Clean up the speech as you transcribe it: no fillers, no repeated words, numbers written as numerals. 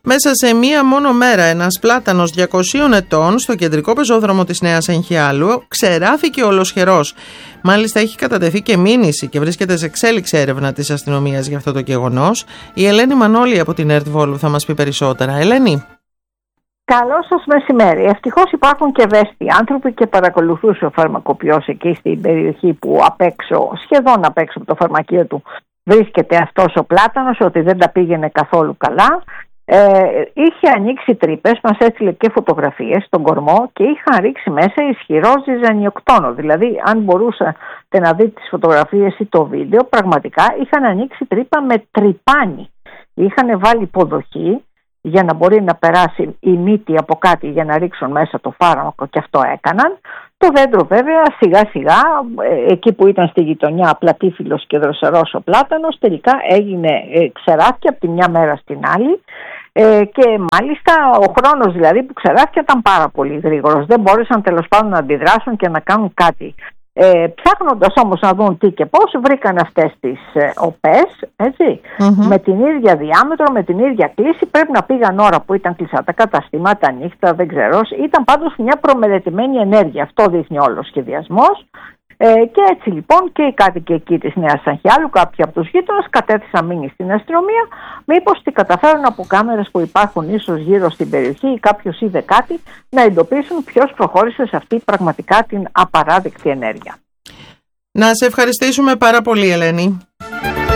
Μέσα σε μία μόνο μέρα ένας πλάτανος 200 ετών στο κεντρικό πεζόδρομο της Νέας Εγχιάλου ξεράφηκε ολοσχερός. Μάλιστα έχει κατατεθεί και μήνυση και βρίσκεται σε εξέλιξη έρευνα της αστυνομίας για αυτό το γεγονός. Η Ελένη Μανώλη από την ΕΡΤ Βόλου θα μας πει περισσότερα. Ελένη. Καλό σας μεσημέρι. Ευτυχώς υπάρχουν και ευαίσθητοι άνθρωποι και παρακολουθούσε ο φαρμακοποιός εκεί στην περιοχή που σχεδόν απ' έξω από το φαρμακείο του βρίσκεται αυτός ο πλάτανος, ότι δεν τα πήγαινε καθόλου καλά. Είχε ανοίξει τρύπες, μας έστειλε και φωτογραφίες στον κορμό και είχαν ρίξει μέσα ισχυρό ζυζανιοκτόνο. Δηλαδή, αν μπορούσατε να δείτε τις φωτογραφίες ή το βίντεο, πραγματικά είχαν ανοίξει τρύπα με τρυπάνι. Είχαν βάλει υποδοχή για να μπορεί να περάσει η μύτη από κάτι για να ρίξουν μέσα το φάρμακο, και αυτό έκαναν. Το δέντρο βέβαια σιγά σιγά, εκεί που ήταν στη γειτονιά πλατήφυλλος και δροσερός ο πλάτανος, τελικά έγινε ξεράφηκε από τη μια μέρα στην άλλη. Και μάλιστα ο χρόνος δηλαδή που ξεράφηκε ήταν πάρα πολύ γρήγορος. Δεν μπόρεσαν τέλος πάντων να αντιδράσουν και να κάνουν κάτι. Ψάχνοντας όμως να δουν τι και πώς, βρήκαν αυτές τις οπές, έτσι, με την ίδια διάμετρο, με την ίδια κλίση. Πρέπει να πήγαν ώρα που ήταν κλειστά τα καταστήματα, νύχτα, δεν ξέρω. Ήταν πάντως μια προμελετημένη ενέργεια. Αυτό δείχνει όλο ο σχεδιασμός. Και έτσι λοιπόν και οι κάτοικοι εκεί της Νέας Αγχιάλου, κάποιοι από τους γείτονες, κατέθεσαν μήνυση στην αστυνομία, μήπως τι καταφέρουν από κάμερες που υπάρχουν ίσως γύρω στην περιοχή ή κάποιος είδε κάτι, να εντοπίσουν ποιος προχώρησε σε αυτή πραγματικά την απαράδεκτη ενέργεια. Να σε ευχαριστήσουμε πάρα πολύ, Ελένη.